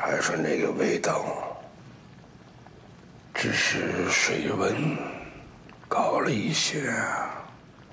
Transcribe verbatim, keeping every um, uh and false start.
还是那个味道，只是水温高了一些。